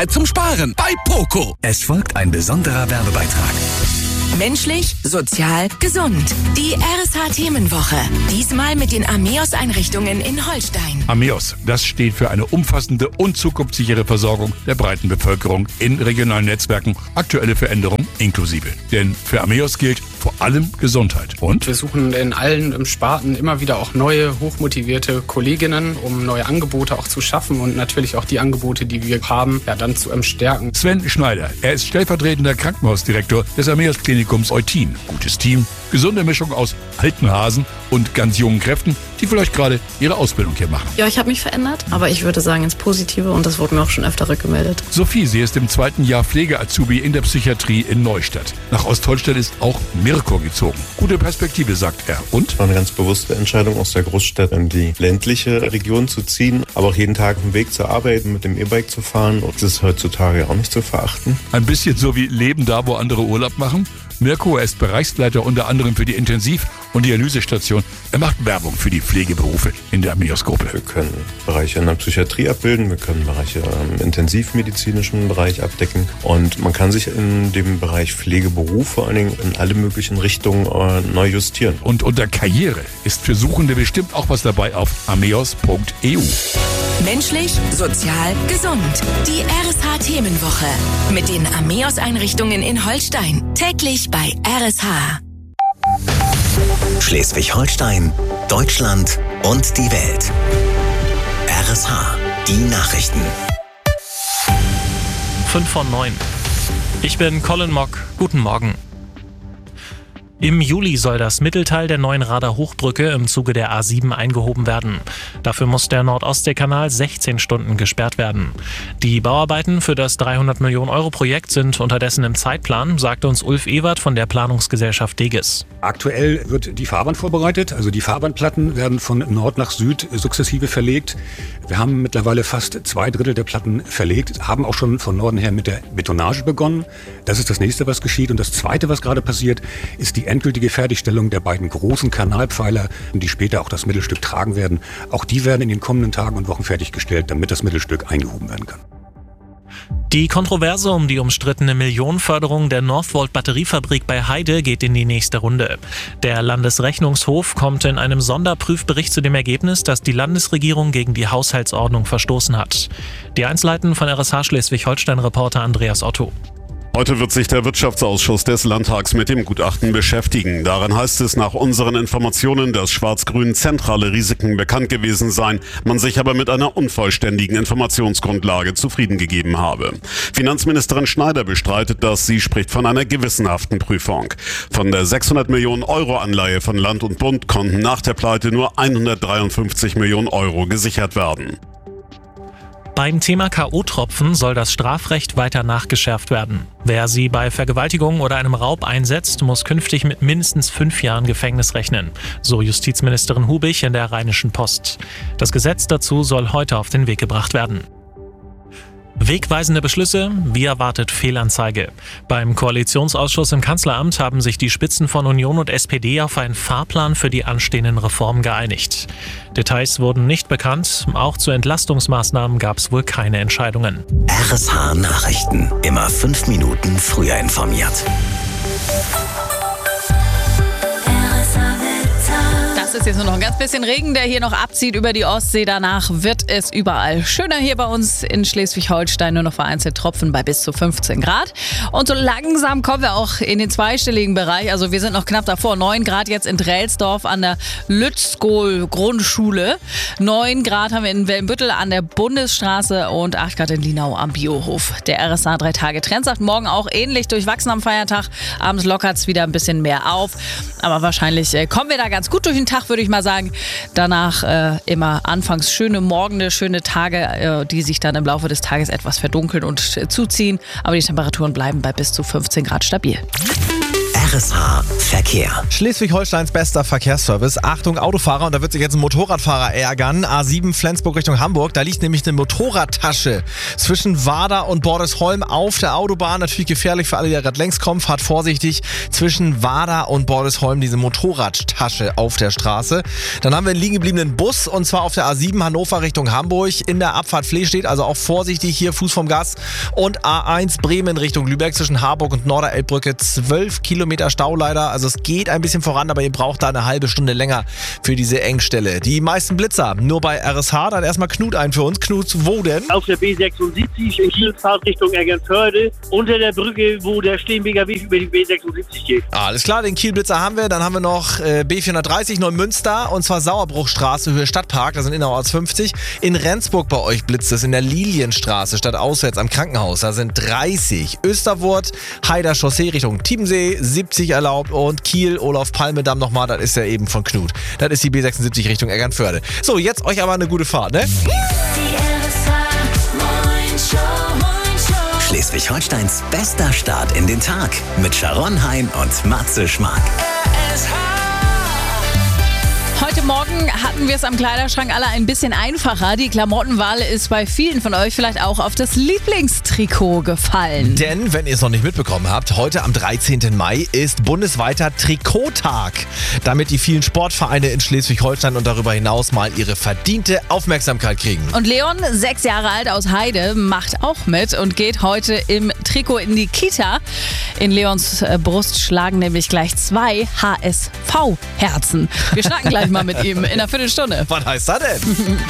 zum Sparen bei Poco. Es folgt ein besonderer Werbebeitrag. Menschlich, sozial, gesund. Die RSH-Themenwoche. Diesmal mit den Ameos-Einrichtungen in Holstein. Ameos, das steht für eine umfassende und zukunftssichere Versorgung der breiten Bevölkerung in regionalen Netzwerken. Aktuelle Veränderungen inklusive. Denn für Ameos gilt vor allem Gesundheit. Und wir suchen in allen Sparten immer wieder auch neue, hochmotivierte Kolleginnen, um neue Angebote auch zu schaffen und natürlich auch die Angebote, die wir haben, dann zu stärken. Sven Schneider, er ist stellvertretender Krankenhausdirektor des Ameos Klinikums Eutin. Gutes Team, gesunde Mischung aus alten Hasen und ganz jungen Kräften, die vielleicht gerade ihre Ausbildung hier machen. Ja, ich habe mich verändert, aber ich würde sagen ins Positive und das wurde mir auch schon öfter rückgemeldet. Sophie, sie ist im 2. Jahr Pflege-Azubi in der Psychiatrie in Neustadt. Nach Ostholstein ist auch Mirko gezogen. Gute Perspektive, sagt er. Und? War eine ganz bewusste Entscheidung, aus der Großstadt in die ländliche Region zu ziehen, aber auch jeden Tag einen Weg zur Arbeit mit dem E-Bike zu fahren. Und das ist heutzutage auch nicht zu verachten. Ein bisschen so wie Leben da, wo andere Urlaub machen. Mirko, er ist Bereichsleiter unter anderem für die Intensiv- und Dialysestation. Er macht Werbung für die Pflegeberufe in der Ameos-Gruppe. Wir können Bereiche in der Psychiatrie abbilden, wir können Bereiche im intensivmedizinischen Bereich abdecken und man kann sich in dem Bereich Pflegeberuf vor allen Dingen in alle möglichen Richtungen neu justieren. Und unter Karriere ist für Suchende bestimmt auch was dabei auf ameos.eu. Menschlich, sozial, gesund. Die RSH-Themenwoche mit den Ameos-Einrichtungen in Holstein. Täglich bei RSH. Schleswig-Holstein, Deutschland und die Welt. RSH, die Nachrichten. 5:09. Ich bin Colin Mock. Guten Morgen. Im Juli soll das Mittelteil der neuen Rader Hochbrücke im Zuge der A7 eingehoben werden. Dafür muss der Nordostseekanal 16 Stunden gesperrt werden. Die Bauarbeiten für das 300-Millionen-Euro-Projekt sind unterdessen im Zeitplan, sagt uns Ulf Ewert von der Planungsgesellschaft Deges. Aktuell wird die Fahrbahn vorbereitet, also die Fahrbahnplatten werden von Nord nach Süd sukzessive verlegt. Wir haben mittlerweile fast 2/3 der Platten verlegt, haben auch schon von Norden her mit der Betonage begonnen. Das ist das nächste, was geschieht. Und das zweite, was gerade passiert, ist die endgültige Fertigstellung der beiden großen Kanalpfeiler, die später auch das Mittelstück tragen werden. Auch die werden in den kommenden Tagen und Wochen fertiggestellt, damit das Mittelstück eingehoben werden kann. Die Kontroverse um die umstrittene Millionenförderung der Northvolt-Batteriefabrik bei Heide geht in die nächste Runde. Der Landesrechnungshof kommt in einem Sonderprüfbericht zu dem Ergebnis, dass die Landesregierung gegen die Haushaltsordnung verstoßen hat. Die Einzelheiten von RSH Schleswig-Holstein-Reporter Andreas Otto. Heute wird sich der Wirtschaftsausschuss des Landtags mit dem Gutachten beschäftigen. Darin heißt es nach unseren Informationen, dass Schwarz-Grün zentrale Risiken bekannt gewesen seien, man sich aber mit einer unvollständigen Informationsgrundlage zufrieden gegeben habe. Finanzministerin Schneider bestreitet das, sie spricht von einer gewissenhaften Prüfung. Von der 600 Millionen Euro Anleihe von Land und Bund konnten nach der Pleite nur 153 Millionen Euro gesichert werden. Beim Thema K.O.-Tropfen soll das Strafrecht weiter nachgeschärft werden. Wer sie bei Vergewaltigung oder einem Raub einsetzt, muss künftig mit mindestens 5 Jahren Gefängnis rechnen, so Justizministerin Hubich in der Rheinischen Post. Das Gesetz dazu soll heute auf den Weg gebracht werden. Wegweisende Beschlüsse, wie erwartet Fehlanzeige. Beim Koalitionsausschuss im Kanzleramt haben sich die Spitzen von Union und SPD auf einen Fahrplan für die anstehenden Reformen geeinigt. Details wurden nicht bekannt, auch zu Entlastungsmaßnahmen gab es wohl keine Entscheidungen. RSH Nachrichten, immer 5 Minuten früher informiert. Es ist jetzt nur noch ein ganz bisschen Regen, der hier noch abzieht über die Ostsee. Danach wird es überall schöner hier bei uns in Schleswig-Holstein. Nur noch vereinzelt Tropfen bei bis zu 15 Grad. Und so langsam kommen wir auch in den zweistelligen Bereich. Also wir sind noch knapp davor. 9 Grad jetzt in Drelsdorf an der Lützkohl-Grundschule. 9 Grad haben wir in Wellenbüttel an der Bundesstraße und 8 Grad in Linau am Biohof. Der RSA 3-Tage-Trend sagt morgen auch ähnlich durchwachsen am Feiertag. Abends lockert es wieder ein bisschen mehr auf. Aber wahrscheinlich kommen wir da ganz gut durch den Tag, würde ich mal sagen. Danach immer anfangs schöne Morgende, schöne Tage, die sich dann im Laufe des Tages etwas verdunkeln und zuziehen. Aber die Temperaturen bleiben bei bis zu 15 Grad stabil. RSH Verkehr. Schleswig-Holsteins bester Verkehrsservice. Achtung Autofahrer, und da wird sich jetzt ein Motorradfahrer ärgern. A7 Flensburg Richtung Hamburg, da liegt nämlich eine Motorradtasche zwischen Warda und Bordesholm auf der Autobahn. Natürlich gefährlich für alle, die gerade längs kommen. Fahrt vorsichtig zwischen Warda und Bordesholm, diese Motorradtasche auf der Straße. Dann haben wir einen liegen gebliebenen Bus, und zwar auf der A7 Hannover Richtung Hamburg. In der Abfahrt Fleh steht, also auch vorsichtig, hier Fuß vom Gas. Und A1 Bremen Richtung Lübeck zwischen Harburg und Norderelbbrücke 12 Kilometer Stau leider. Also es geht ein bisschen voran, aber ihr braucht da eine halbe Stunde länger für diese Engstelle. Die meisten Blitzer nur bei RSH. Dann erstmal Knut ein für uns. Knut, wo denn? Auf der B76 in Kielfahrt Richtung Eckernförde. Unter der Brücke, wo der Steenbeker Weg über die B76 geht. Alles klar, den Kielblitzer haben wir. Dann haben wir noch B430 Neumünster, und zwar Sauerbruchstraße, Höhe Stadtpark. Da sind innerorts 50. In Rendsburg bei euch blitzt es in der Lilienstraße statt auswärts am Krankenhaus. Da sind 30. Österwurt, Heider Chaussee Richtung Tiebensee, 70 erlaubt, und Kiel, Olaf-Palme-Damm nochmal, das ist ja eben von Knut. Das ist die B76 Richtung Eckernförde. So, jetzt euch aber eine gute Fahrt, ne? Schleswig-Holsteins bester Start in den Tag mit Sharon Hein und Matze Schmark. Heute Morgen hatten wir es am Kleiderschrank alle ein bisschen einfacher. Die Klamottenwahl ist bei vielen von euch vielleicht auch auf das Lieblingstrikot gefallen. Denn, wenn ihr es noch nicht mitbekommen habt, heute am 13. Mai ist bundesweiter Trikottag. Damit die vielen Sportvereine in Schleswig-Holstein und darüber hinaus mal ihre verdiente Aufmerksamkeit kriegen. Und Leon, 6 Jahre alt aus Heide, macht auch mit und geht heute im Trikot in die Kita. In Leons Brust schlagen nämlich gleich 2 HSV-Herzen. Wir schnacken gleich mal mit ihm in einer Viertelstunde. Was heißt das denn?